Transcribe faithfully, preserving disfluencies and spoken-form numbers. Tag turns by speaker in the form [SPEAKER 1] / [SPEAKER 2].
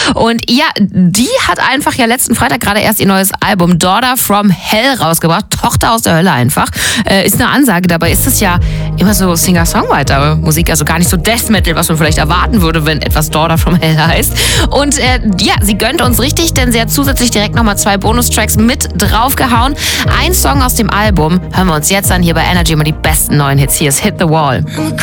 [SPEAKER 1] Und ja, die hat einfach ja letzten Freitag gerade erst ihr neues Album Daughter from Hell rausgebracht. Tochter aus der Hölle einfach. Äh, ist eine Ansage. Dabei ist es ja immer so Singer-Songwriter-Musik, also gar nicht so Death Metal, was man vielleicht erwarten würde, wenn etwas Daughter from Hell heißt. Und äh, ja, sie gönnt uns richtig, denn sie hat zusätzlich direkt nochmal zwei Bonustracks mit draufgehauen. Ein Song aus dem Album hören wir uns jetzt an, hier bei Energy, immer die besten neuen Hits. Hier ist Hit the Wall.